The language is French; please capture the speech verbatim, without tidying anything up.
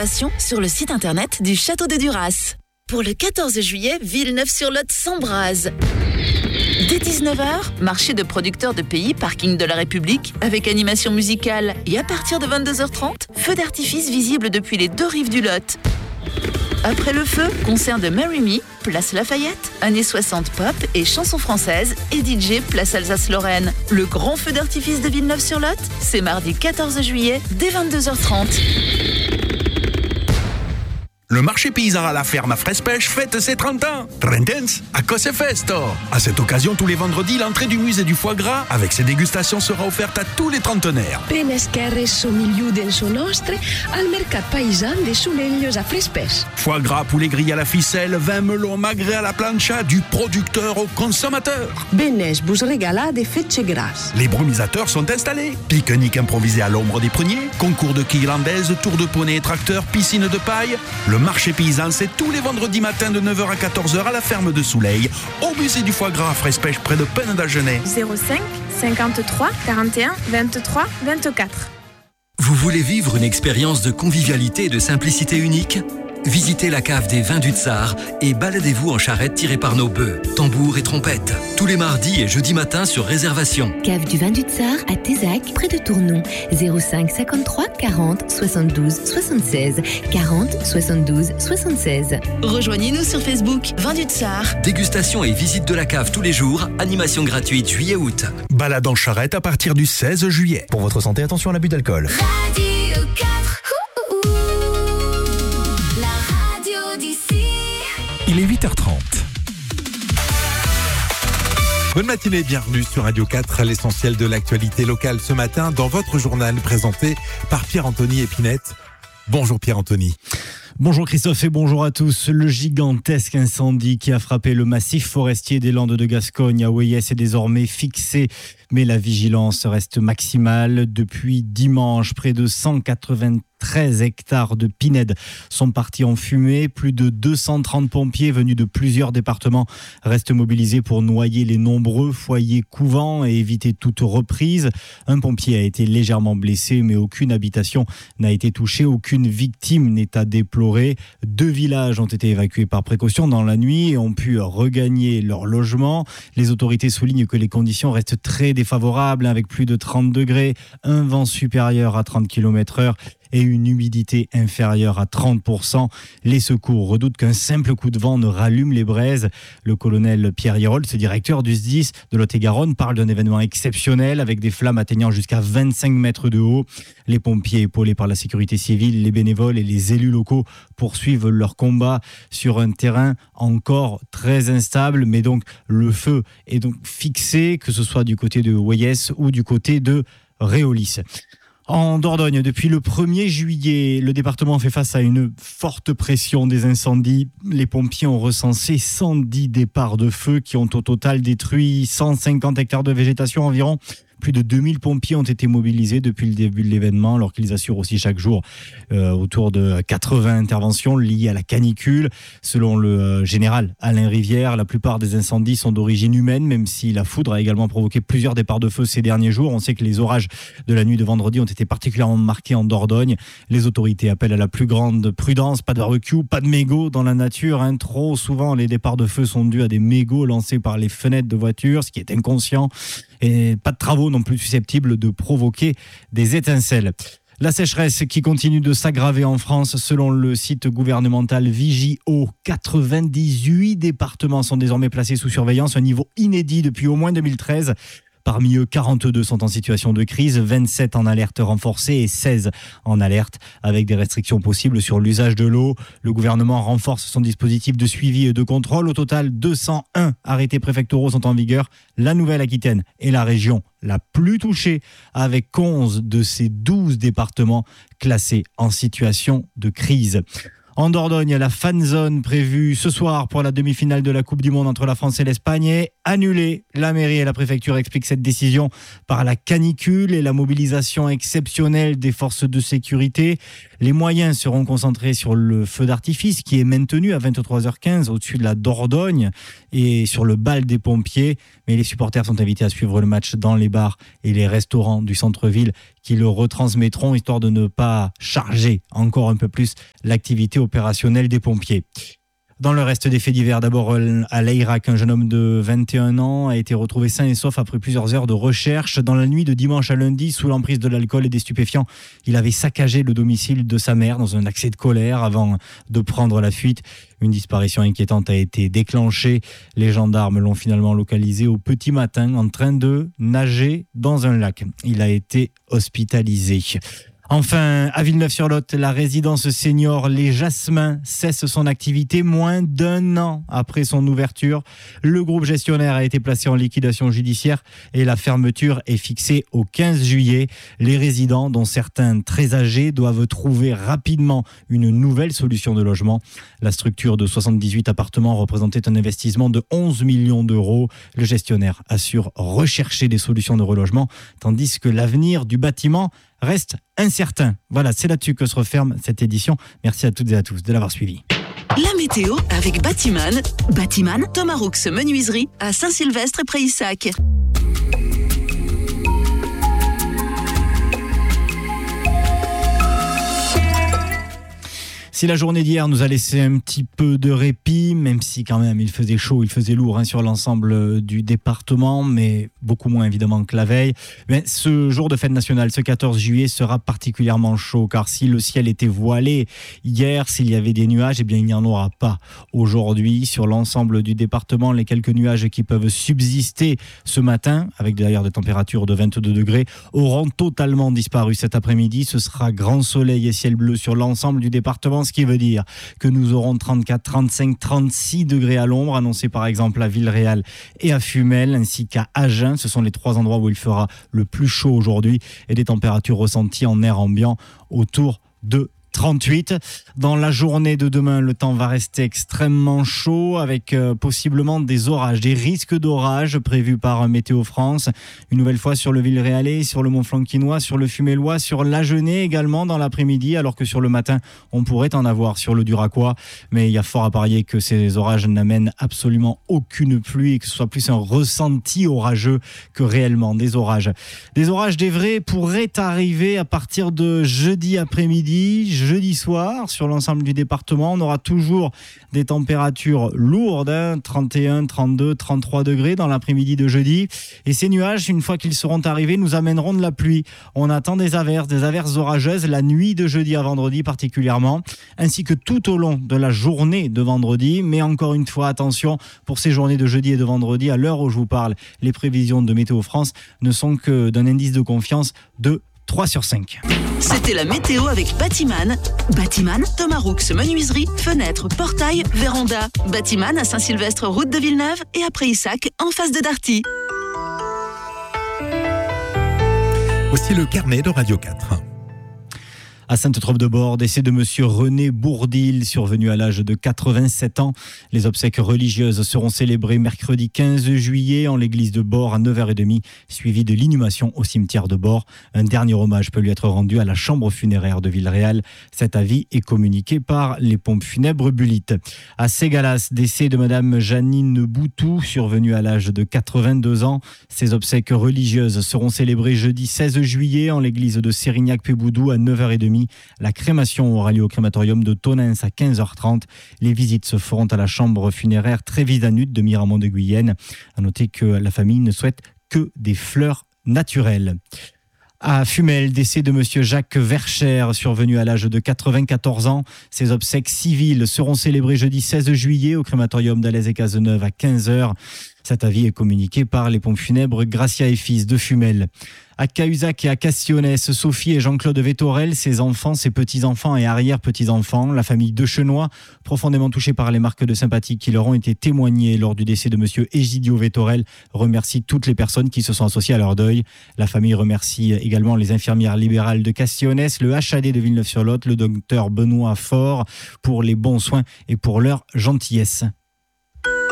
réservation sur le site internet du Château de Duras. Pour le quatorze juillet, Villeneuve-sur-Lot s'embrase. Dès dix-neuf heures, marché de producteurs de pays, parking de la République, avec animation musicale. Et à partir de vingt-deux heures trente, feu d'artifice visible depuis les deux rives du Lot. Après le feu, concert de Marry Me, place Lafayette, années soixante pop et chansons françaises, et D J place Alsace-Lorraine. Le grand feu d'artifice de Villeneuve-sur-Lot, c'est mardi quatorze juillet, dès vingt-deux heures trente. Le marché paysan à la ferme à Frespêche fête ses trente ans. trente ans à Cose Festo. À cette occasion, tous les vendredis, l'entrée du musée du foie gras avec ses dégustations sera offerte à tous les trentenaires. Penesquerres somigliuden so nostre al mercat paysan de Sounellos à Frespêche. Foie gras, poulet grillé à la ficelle, vin melon magret à la plancha, du producteur au consommateur. Benes bus regalade fetche grasse. Les brumisateurs sont installés. Pique-nique improvisé à l'ombre des pruniers, concours de quilles landaises, tour de poney et tracteur, piscine de paille. Le marché paysan, c'est tous les vendredis matins de neuf heures à quatorze heures à la ferme de Souleil, au musée du foie gras à Frespêche, près de Pennes-d'Agenais. zéro cinq cinquante-trois quarante et un vingt-trois vingt-quatre. Vous voulez vivre une expérience de convivialité et de simplicité unique ? Visitez la cave des vins du Tsar et baladez-vous en charrette tirée par nos bœufs, tambours et trompettes. Tous les mardis et jeudis matins sur réservation. Cave du vin du Tsar à Tézac, près de Tournon. zéro cinq cinquante-trois quarante soixante-douze soixante-seize. quarante soixante-douze soixante-seize. Rejoignez-nous sur Facebook, Vin du Tsar. Dégustation et visite de la cave tous les jours. Animation gratuite juillet-août. Balade en charrette à partir du seize juillet. Pour votre santé, attention à l'abus d'alcool. Radio quatre. Il est huit heures trente. Bonne matinée, bienvenue sur Radio quatre, l'essentiel de l'actualité locale ce matin dans votre journal présenté par Pierre-Anthony Épinette. Bonjour Pierre-Anthony. Bonjour Christophe et bonjour à tous. Le gigantesque incendie qui a frappé le massif forestier des Landes de Gascogne à Oyès est désormais fixé, mais la vigilance reste maximale. Depuis dimanche, près de cent quatre-vingt-treize hectares de pinèdes sont partis en fumée. Plus de deux cent trente pompiers venus de plusieurs départements restent mobilisés pour noyer les nombreux foyers couvants et éviter toute reprise. Un pompier a été légèrement blessé, mais aucune habitation n'a été touchée, aucune victime n'est à déplorer. Deux villages ont été évacués par précaution dans la nuit et ont pu regagner leur logement. Les autorités soulignent que les conditions restent très défavorables, avec plus de trente degrés, un vent supérieur à trente kilomètres heure et une humidité inférieure à trente pour cent. Les secours redoutent qu'un simple coup de vent ne rallume les braises. Le colonel Pierre Hirold, directeur du S D I S de Lot-et-Garonne, parle d'un événement exceptionnel avec des flammes atteignant jusqu'à vingt-cinq mètres de haut. Les pompiers, épaulés par la sécurité civile, les bénévoles et les élus locaux poursuivent leur combat sur un terrain encore très instable. Mais donc le feu est donc fixé, que ce soit du côté de Oyès ou du côté de Réolis. En Dordogne, depuis le premier juillet, le département fait face à une forte pression des incendies. Les pompiers ont recensé cent dix départs de feu qui ont au total détruit cent cinquante hectares de végétation environ. Plus de deux mille pompiers ont été mobilisés depuis le début de l'événement, alors qu'ils assurent aussi chaque jour euh, autour de quatre-vingts interventions liées à la canicule. Selon le euh, général Alain Rivière, la plupart des incendies sont d'origine humaine, même si la foudre a également provoqué plusieurs départs de feu ces derniers jours. On sait que les orages de la nuit de vendredi ont été particulièrement marqués en Dordogne. Les autorités appellent à la plus grande prudence, pas de barbecue, pas de mégots dans la nature. Hein. Trop souvent, les départs de feu sont dus à des mégots lancés par les fenêtres de voitures, ce qui est inconscient. Et pas de travaux non plus susceptibles de provoquer des étincelles. La sécheresse qui continue de s'aggraver en France, selon le site gouvernemental Vigio, quatre-vingt-dix-huit départements sont désormais placés sous surveillance, un niveau inédit depuis au moins deux mille treize. Parmi eux, quarante-deux sont en situation de crise, vingt-sept en alerte renforcée et seize en alerte, avec des restrictions possibles sur l'usage de l'eau. Le gouvernement renforce son dispositif de suivi et de contrôle. Au total, deux cent un arrêtés préfectoraux sont en vigueur. La Nouvelle-Aquitaine est la région la plus touchée, avec onze de ces douze départements classés en situation de crise. En Dordogne, la fan zone prévue ce soir pour la demi-finale de la Coupe du Monde entre la France et l'Espagne est annulée. La mairie et la préfecture expliquent cette décision par la canicule et la mobilisation exceptionnelle des forces de sécurité. Les moyens seront concentrés sur le feu d'artifice qui est maintenu à vingt-trois heures quinze au-dessus de la Dordogne et sur le bal des pompiers. Mais les supporters sont invités à suivre le match dans les bars et les restaurants du centre-ville qui le retransmettront histoire de ne pas charger encore un peu plus l'activité opérationnelle des pompiers. Dans le reste des faits divers, d'abord à l'Airac, un jeune homme de vingt et un ans a été retrouvé sain et sauf après plusieurs heures de recherche. Dans la nuit de dimanche à lundi, sous l'emprise de l'alcool et des stupéfiants, il avait saccagé le domicile de sa mère dans un accès de colère avant de prendre la fuite. Une disparition inquiétante a été déclenchée. Les gendarmes l'ont finalement localisé au petit matin en train de nager dans un lac. Il a été hospitalisé. Enfin, à Villeneuve-sur-Lot, la résidence senior Les Jasmins cesse son activité moins d'un an après son ouverture. Le groupe gestionnaire a été placé en liquidation judiciaire et la fermeture est fixée au quinze juillet. Les résidents, dont certains très âgés, doivent trouver rapidement une nouvelle solution de logement. La structure de soixante-dix-huit appartements représentait un investissement de onze millions d'euros. Le gestionnaire assure rechercher des solutions de relogement, tandis que l'avenir du bâtiment reste incertain. Voilà, c'est là-dessus que se referme cette édition. Merci à toutes et à tous de l'avoir suivi. La météo avec Batiman. Batiman, Thomas Roux Menuiserie à Saint-Sylvestre et Prayssac. Si la journée d'hier nous a laissé un petit peu de répit, même si quand même il faisait chaud, il faisait lourd hein, sur l'ensemble du département, mais beaucoup moins évidemment que la veille. Mais ce jour de fête nationale, ce quatorze juillet, sera particulièrement chaud, car si le ciel était voilé hier, s'il y avait des nuages, eh bien il n'y en aura pas aujourd'hui. Sur l'ensemble du département, les quelques nuages qui peuvent subsister ce matin, avec d'ailleurs des températures de vingt-deux degrés, auront totalement disparu cet après-midi. Ce sera grand soleil et ciel bleu sur l'ensemble du département, ce qui veut dire que nous aurons trente-quatre, trente-cinq, trente-six degrés à l'ombre, annoncés par exemple à Villeréal et à Fumel, ainsi qu'à Agen. Ce sont les trois endroits où il fera le plus chaud aujourd'hui et des températures ressenties en air ambiant autour de trente-huit. Dans la journée de demain, le temps va rester extrêmement chaud avec euh, possiblement des orages, des risques d'orages prévus par Météo France. Une nouvelle fois sur le Villeréalais, sur le Mont-Flanquinois, sur le Fumélois, sur l'Agenais également dans l'après-midi, alors que sur le matin, on pourrait en avoir sur le Duracois. Mais il y a fort à parier que ces orages n'amènent absolument aucune pluie et que ce soit plus un ressenti orageux que réellement des orages. Des orages des vrais pourraient arriver à partir de jeudi après-midi, jeudi soir, sur l'ensemble du département. On aura toujours des températures lourdes, hein, trente et un, trente-deux, trente-trois degrés dans l'après-midi de jeudi. Et ces nuages, une fois qu'ils seront arrivés, nous amèneront de la pluie. On attend des averses, des averses orageuses la nuit de jeudi à vendredi particulièrement, ainsi que tout au long de la journée de vendredi. Mais encore une fois, attention, pour ces journées de jeudi et de vendredi, à l'heure où je vous parle, les prévisions de Météo France ne sont que d'un indice de confiance de trois sur cinq. C'était la météo avec Batiman. Batiman, Thomas Roux Menuiserie, fenêtres, portails, véranda. Batiman à Saint-Sylvestre, route de Villeneuve et à Prayssac, en face de Darty. Voici le carnet de Radio quatre. À Sainte-Treuve-de-Bord, décès de monsieur René Bourdil, survenu à l'âge de quatre-vingt-sept ans. Les obsèques religieuses seront célébrées mercredi quinze juillet en l'église de Bord à neuf heures trente, suivi de l'inhumation au cimetière de Bord. Un dernier hommage peut lui être rendu à la chambre funéraire de Villeréal. Cet avis est communiqué par les pompes funèbres Bulit. À Ségalas, décès de madame Janine Boutou, survenue à l'âge de quatre-vingt-deux ans. Ces obsèques religieuses seront célébrées jeudi seize juillet en l'église de Sérignac-Péboudou à neuf heures trente. La crémation aura lieu au crématorium de Tonens à quinze heures trente. Les visites se feront à la chambre funéraire Trévisanut de Miramont de Guyenne. À noter que la famille ne souhaite que des fleurs naturelles. À Fumel, décès de monsieur Jacques Vercher, survenu à l'âge de quatre-vingt-quatorze ans. Ses obsèques civiles seront célébrées jeudi seize juillet au crématorium d'Alès et Cazeneuve à quinze heures. Cet avis est communiqué par les pompes funèbres Gracia et Fils de Fumel. À Cahuzac et à Castillonnès, Sophie et Jean-Claude Vétorel, ses enfants, ses petits-enfants et arrière-petits-enfants, la famille de Chenois, profondément touchée par les marques de sympathie qui leur ont été témoignées lors du décès de monsieur Egidio Vétorel, remercie toutes les personnes qui se sont associées à leur deuil. La famille remercie également les infirmières libérales de Castillonnès, le H A D de Villeneuve-sur-Lot, le docteur Benoît Faure pour les bons soins et pour leur gentillesse.